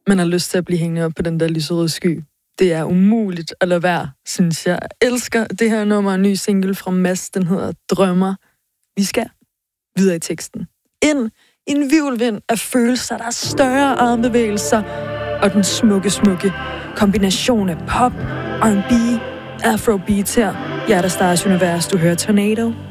man har lyst til at blive hængende op på den der lyserøde sky. Det er umuligt at lade være, synes jeg. Jeg elsker det her nummer, en ny single fra Mads, den hedder Drømmer. Vi skal videre i teksten. Ind i en hvirvelvind af følelser, der er større armbevægelser, og den smukke kombination af pop, R&B, afrobeat her. Hjertestars univers, du hører Tornado